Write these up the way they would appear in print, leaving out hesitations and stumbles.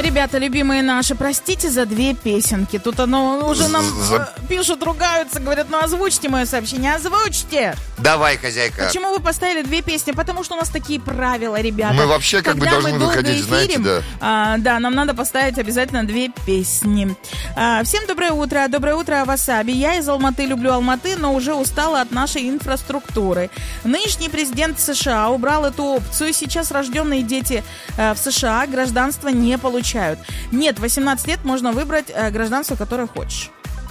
Ребята, любимые наши, простите за 2 песенки. Тут оно уже нам пишут, ругаются, говорят, ну озвучьте мое сообщение, озвучьте. Давай, хозяйка. Почему вы поставили 2 песни? Потому что у нас такие правила, ребята. Мы вообще как бы должны выходить, знаете, да. Да, нам надо поставить обязательно 2 песни. Всем доброе утро, Васаби. Я из Алматы, люблю Алматы, но уже устала от нашей инфраструктуры. Нынешний президент США убрал эту опцию. Сейчас рожденные дети в США гражданство не получают. Нет, 18 лет можно выбрать гражданство, которое хочешь.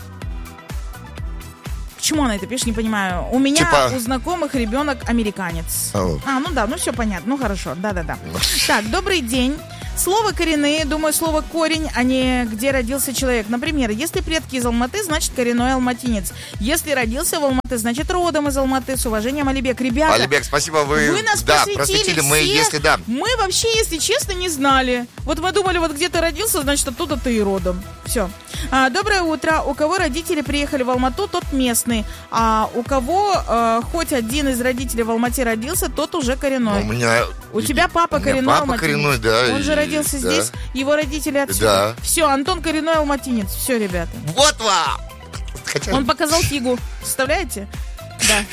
Почему она это пишет, не понимаю. У меня у знакомых ребенок американец. Ну да, ну все понятно, ну хорошо, да-да-да. Так, добрый день. Слово коренные, думаю, слово корень, а не где родился человек. Например, если предки из Алматы, значит коренной алматинец. Если родился в Алматы, значит родом из Алматы. С уважением, Алибек. Ребята, Алибек, спасибо, вы нас просветили. Мы, если да. Мы вообще, если честно, не знали. Вот мы думали, вот где ты родился, значит оттуда ты и родом. Все. Доброе утро. У кого родители приехали в Алмату, тот местный. А у кого хоть один из родителей в Алмате родился, тот уже коренной. У тебя папа коренной алматинец. Коренной, да. Он же родился здесь, его родители отсюда. Да. Все, Антон коренной алматинец. Все, ребята. Вот вам! Он показал фигу. Представляете? Да.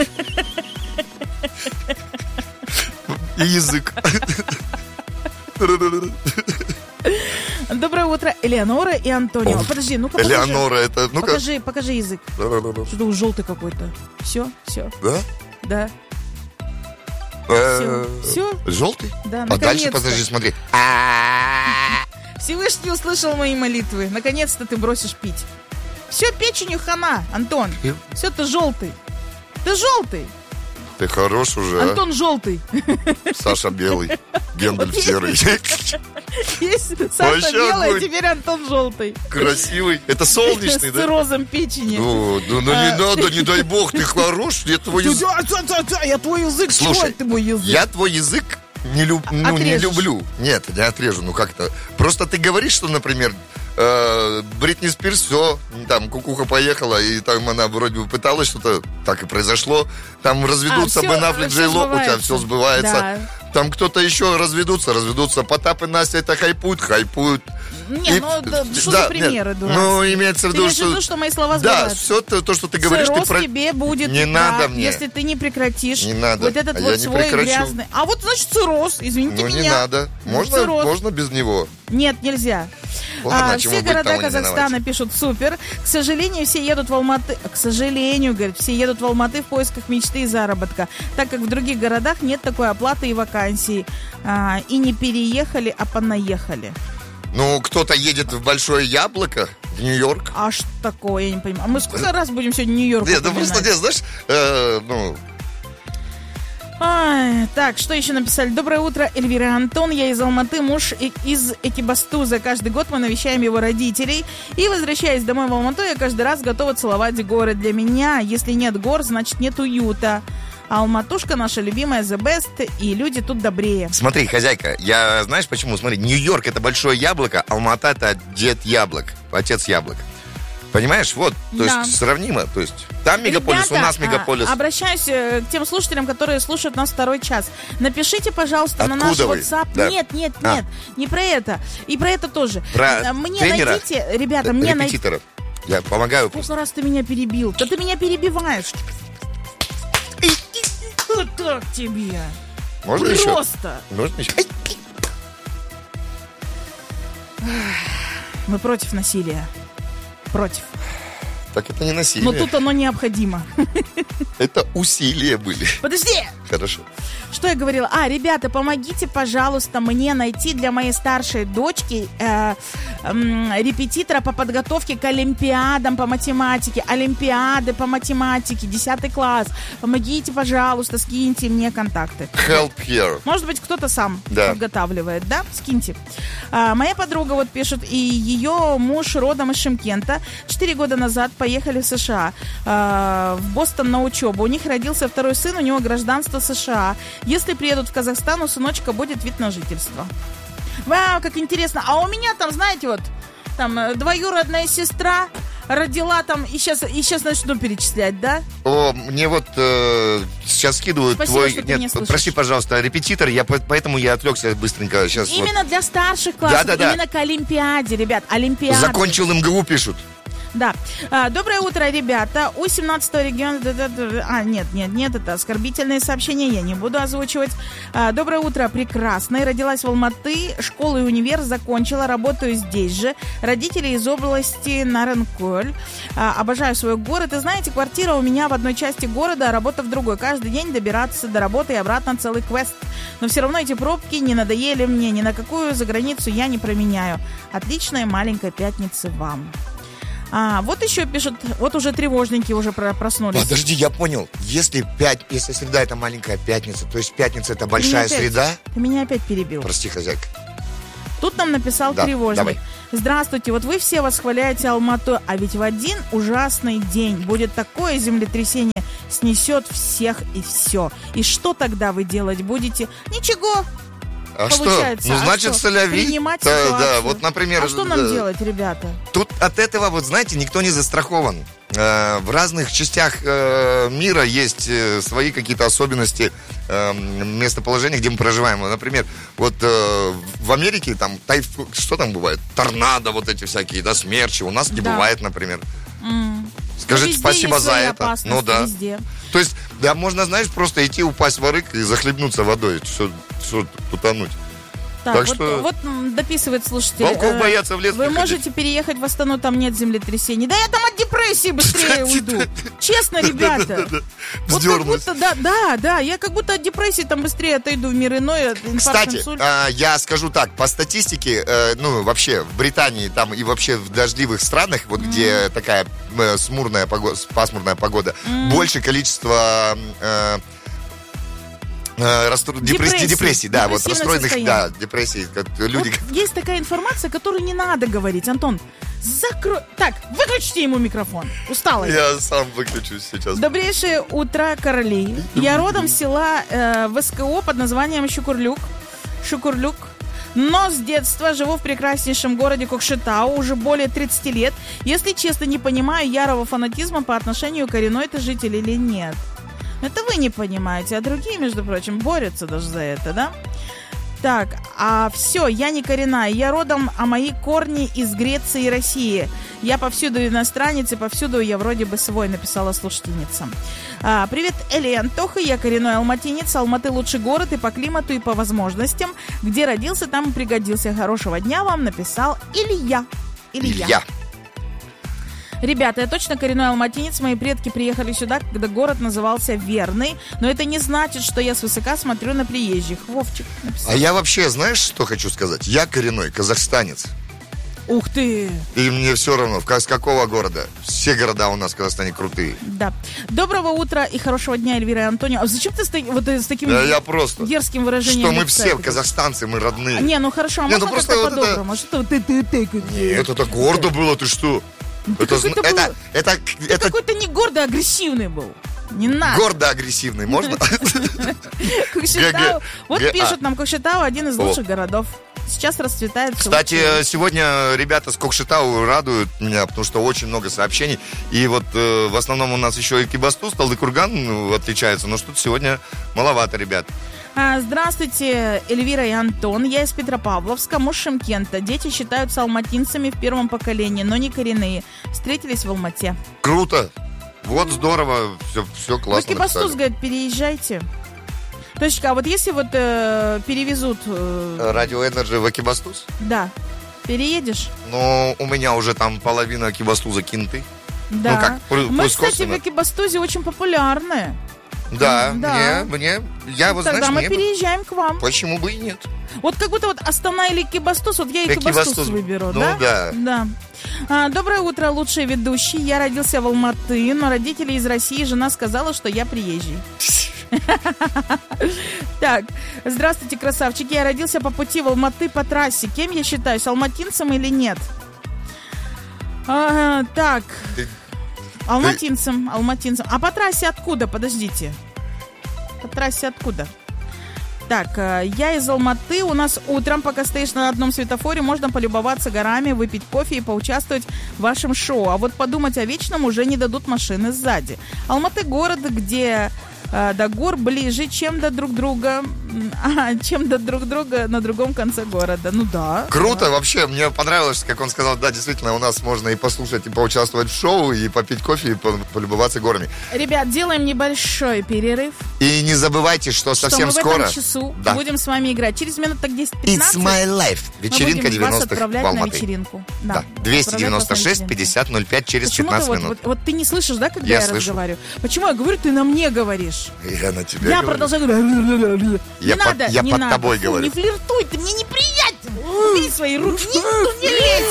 И язык. Доброе утро, Элеонора и Антонио. Подожди, ну-ка покажи. Элеонора, это... Ну-ка. Покажи язык. Что-то уж желтый какой-то. Все. Да? Да. Все? Желтый? Да, а дальше, подожди, смотри. Всевышний услышал мои молитвы. Наконец-то ты бросишь пить. Все, печенью хана, Антон. Все, ты желтый. Ты желтый. Ты хорош уже. Антон желтый. Саша белый. Гендальф серый. Есть Саша белый, а теперь Антон желтый. Красивый. Это солнечный, да? С циррозом печени. Ну не надо, не дай бог, ты хорош. Я твой язык. Я твой язык. Слушай, ты мой язык. Я твой язык не люблю. Нет, не отрежу, ну как-то. Просто ты говоришь, что, например, Бритни Спирс, все, там кукуха поехала, и там она вроде бы пыталась, что-то так и произошло. Там разведутся Бен Аффлек, Джей Ло, у тебя все сбывается. Да. Там кто-то еще разведутся. Потап и Настя это хайпуют. Не, что за примеры, дурак? Ну, имеется в виду, что мои слова сбываются. Да, все то, что ты говоришь, цирроз тебе будет, не надо мне. Если ты не прекратишь. Не надо. Вот этот вот свой грязный. А вот, значит, цирроз, извините меня. Ну, не надо. Можно без него. Нет, нельзя. Все города Казахстана пишут супер. К сожалению, все едут в Алматы. К сожалению, говорят, все едут в Алматы в поисках мечты и заработка, так как в других городах нет такой оплаты и вакансий. И не переехали, а понаехали. Ну, кто-то едет в Большое Яблоко, в Нью-Йорк. А что такое, я не понимаю. Мы сколько раз будем сегодня Нью-Йорк упоминать? Нет, просто, знаешь, Так, что еще написали? Доброе утро, Эльвира и Антон. Я из Алматы, муж из Экибастуза. Каждый год мы навещаем его родителей. И, возвращаясь домой в Алмату, я каждый раз готова целовать горы. Для меня, если нет гор, значит нет уюта. Алматушка наша любимая, the best, и люди тут добрее. Смотри, хозяйка, я знаешь почему? Смотри, Нью-Йорк это Большое Яблоко, Алмата это Дед Яблок, отец яблок. Понимаешь, вот, то есть сравнимо, то есть там мегаполис, ребята, у нас мегаполис. Обращаюсь к тем слушателям, которые слушают нас второй час. Напишите, пожалуйста, на наш WhatsApp. Да. Нет, не про это. И про это тоже. Мне тренера, найдите, ребята, мне репетиторов. Я помогаю. В прошлый раз ты меня перебил. Да ты меня перебиваешь. Вот так тебе. Можно просто. Еще? Можно еще? Мы против насилия. Против. Так это не насилие. Но тут оно необходимо. Это усилия были. Подожди! Хорошо. Что я говорила? Ребята, помогите, пожалуйста, мне найти для моей старшей дочки репетитора по подготовке к олимпиадам по математике. Олимпиады по математике, 10 класс. Помогите, пожалуйста, скиньте мне контакты. Help here. Может быть, кто-то сам подготавливает, да? Скиньте. Моя подруга вот пишет, и ее муж родом из Шымкента. 4 года назад поехали в США, в Бостон на учебу. У них родился второй сын, у него гражданство США. Если приедут в Казахстан, у сыночка будет вид на жительство. Вау, как интересно. А у меня там, знаете, вот, там двоюродная сестра родила там, и сейчас начну перечислять, да? О, мне вот сейчас скидывают. Спасибо, твой... что ты меня слышишь. Прости, пожалуйста, репетитор, поэтому я отвлекся быстренько. Сейчас именно для старших классов, именно к Олимпиаде, ребят, Олимпиада. Закончил МГУ, пишут. Да. Доброе утро, ребята. У 17-го региона... Нет, это оскорбительные сообщения, я не буду озвучивать. Доброе утро, прекрасная. Родилась в Алматы, школу и универ закончила, работаю здесь же. Родители из области Нарынкөл. Обожаю свой город. И знаете, квартира у меня в одной части города, а работа в другой. Каждый день добираться до работы и обратно целый квест. Но все равно эти пробки не надоели мне. Ни на какую заграницу я не променяю. Отличной маленькой пятницы вам. Вот еще пишут, вот уже тревожненькие уже проснулись. Подожди, я понял. Если среда это маленькая пятница, то есть пятница это большая среда? Ты меня опять перебил. Прости, хозяйка. Тут нам написал тревожник. Давай. Здравствуйте, вот вы все восхваляете Алмату, а ведь в один ужасный день будет такое землетрясение, снесет всех и все. И что тогда вы делать будете? Ничего. А получается. Что? Ну, значит, соляви. Принимать ситуацию. Да, вот, например... А что нам делать, ребята? Тут от этого, вот, знаете, никто не застрахован. В разных частях мира есть свои какие-то особенности местоположения, где мы проживаем. Например, вот в Америке там что там бывает? Торнадо, вот эти всякие, да, смерчи. У нас не бывает, например. Скажите спасибо за это. Ну да. Везде. То есть, да, можно, знаешь, просто идти, упасть в арык и захлебнуться водой. Все утонуть. Так вот дописывает слушатель. Волков боятся в лес Вы можете переехать в Астану, там нет землетрясений. Да я там от депрессии быстрее уйду. Честно, ребята. Вот как будто, да, я как будто от депрессии там быстрее отойду в мир иной. Кстати, я скажу так, по статистике, вообще в Британии там и вообще в дождливых странах, вот где такая пасмурная погода, больше количество депрессий, да, вот расстроенных, да, депрессий, люди. Вот есть такая информация, которую не надо говорить, Антон. Так, выключите ему микрофон. Устала я. Сам выключусь сейчас. Добрейшее утро, короли. Я родом с села ВСКО под названием Шукурлюк. Но с детства живу в прекраснейшем городе Кокшетау уже более 30 лет. Если честно, не понимаю ярого фанатизма по отношению к коренной-то житель или нет. Это вы не понимаете, а другие, между прочим, борются даже за это, да? Так, все, я не коренная, я родом, а мои корни из Греции и России. Я повсюду иностранец, и повсюду я вроде бы свой, написала слушательница. Привет, Эли и Антоха, я коренной алматинец. Алматы лучший город и по климату, и по возможностям. Где родился, там и пригодился. Хорошего дня вам написал Илья. Ребята, я точно коренной алматинец. Мои предки приехали сюда, когда город назывался Верный. Но это не значит, что я свысока смотрю на приезжих. Вовчик написал. А я вообще, знаешь, что хочу сказать? Я коренной казахстанец. Ух ты! И мне все равно, с какого города. Все города у нас в Казахстане крутые. Да. Доброго утра и хорошего дня, Эльвира и Антонио. А зачем ты с таким дерзким выражением? Что мы все казахстанцы, мы родные. Не, ну хорошо, а можно как-то вот по-доброму? Что ты? Нет, это гордо было, ты что? Это какой-то не гордо, агрессивный был. Не надо. Гордо-агрессивный, можно? Кокшетау. Вот пишут нам, Кокшетау один из лучших городов. Сейчас расцветает. Кстати, сегодня ребята с Кокшетау радуют меня, потому что очень много сообщений. И вот в основном у нас еще и Экибастуз, Талдыкурган отличается, но что-то сегодня маловато, ребят. Здравствуйте, Эльвира и Антон. Я из Петропавловска, муж Шымкента. Дети считаются алматинцами в первом поколении, но не коренные. Встретились в Алмате. Круто. Вот здорово, все классно. В Экибастуз, говорят, переезжайте. Точка, а вот если вот перевезут... Радио Энерджи в Экибастуз? Да. Переедешь? Ну, у меня уже там половина Экибастуза кинты. Да. Ну, как, мы, кстати, в Экибастузе очень популярны. Да. Я вот, тогда знаешь, мы переезжаем к вам. Почему бы и нет? Вот как будто вот Астана или Экибастуз, вот я Экибастуз выберу, да? Да. Доброе утро, лучший ведущий. Я родился в Алматы, но родители из России, жена сказала, что я приезжий. Так, здравствуйте, красавчики. Я родился по пути в Алматы по трассе. Кем я считаюсь, алматинцем или нет? Так... Алматинцем. А по трассе откуда? Подождите. По трассе откуда? Так, я из Алматы. У нас утром, пока стоишь на одном светофоре, можно полюбоваться горами, выпить кофе и поучаствовать в вашем шоу. А вот подумать о вечном уже не дадут машины сзади. Алматы — город, где до гор ближе, чем до друг друга, на другом конце города. Ну да. Круто, вообще, мне понравилось, как он сказал, да, действительно, у нас можно и послушать, и поучаствовать в шоу, и попить кофе, и полюбоваться горами. Ребят, делаем небольшой перерыв. И не забывайте, что совсем мы скоро в этом часу будем с вами играть. Через минут так 10-15 It's my life. Вечеринка 90-х в Алматы. На вечеринку. Да. 296-50-05 через почему 15 минут. Вот ты не слышишь, да, когда я разговариваю? Почему я говорю, ты на мне говоришь? Я на тебя говорю. Я продолжаю говорить. Я под тобой говорю. Не флиртуй, ты мне неприятен. Убери свои руки, не лезь.